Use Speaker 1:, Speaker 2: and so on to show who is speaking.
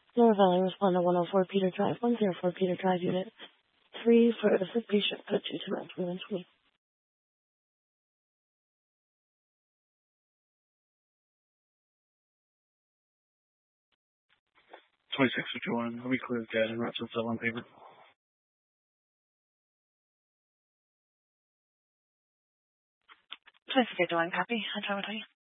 Speaker 1: North Valley, respond to 104 Peter Drive, 104 Peter Drive, Unit 3 for a sick patient, put you to Mountain School.
Speaker 2: 2651, we cleared dead and route to cell on paper.
Speaker 3: 2651, copy. On time with you.